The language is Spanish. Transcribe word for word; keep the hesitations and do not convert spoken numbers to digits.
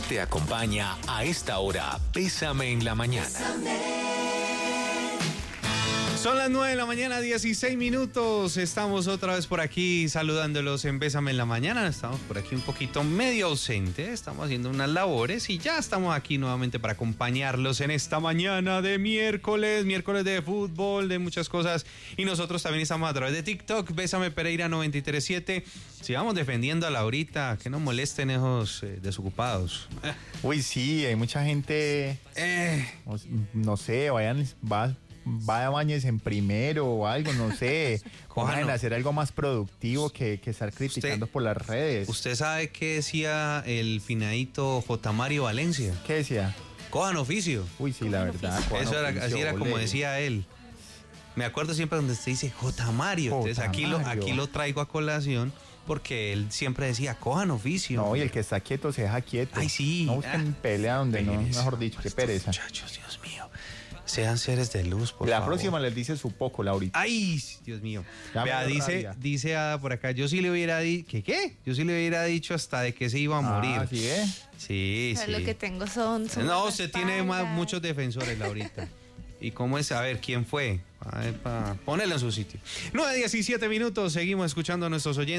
te acompaña a esta hora. Bésame en la mañana. Son las nueve de la mañana, dieciséis minutos. Estamos otra vez por aquí saludándolos en Bésame en la mañana. Estamos por aquí un poquito medio ausente. Estamos haciendo unas labores y ya estamos aquí nuevamente para acompañarlos en esta mañana de miércoles, miércoles de fútbol, de muchas cosas. Y nosotros también estamos a través de TikTok, Bésame Pereira noventa y tres siete. Sigamos defendiendo a Laurita, que no molesten esos eh, desocupados. Uy, sí, hay mucha gente, Eh, no, no sé, vayan, va, vaya bañes en primero o algo, no sé. Cójano. Vayan a hacer algo más productivo que, que estar criticando Usted- por las redes. ¿Usted sabe qué decía el finadito J. Mario Valencia? ¿Qué decía? Cojan oficio. Uy, sí, la verdad. Juan Eso era, Oficio, así era como ole. decía él. Me acuerdo siempre donde usted dice J. Mario. Entonces J. aquí lo, Mario. aquí lo traigo a colación porque él siempre decía, cojan oficio. No, y el que está quieto se deja quieto. Ay, sí. No busquen Ah. pelea donde no, Pereza. mejor dicho, qué Estos pereza. Muchachos, Dios mío. Sean seres de luz, por La favor. próxima les dice su poco, Laurita. Ay, Dios mío. Ya me Vea, dio dice, rabia. dice Ada por acá, yo sí le hubiera dicho, ¿qué qué? Yo sí le hubiera dicho hasta de que se iba a morir. Ah, ¿sí ve? Sí, O sea, sí. Lo que tengo son... son No, unas usted tiene más, espaldas. muchos defensores, Laurita. ¿Y cómo es? A ver, ¿quién fue? A ver, pa... Ponelo en su sitio. nueve diecisiete minutos, seguimos escuchando a nuestros oyentes.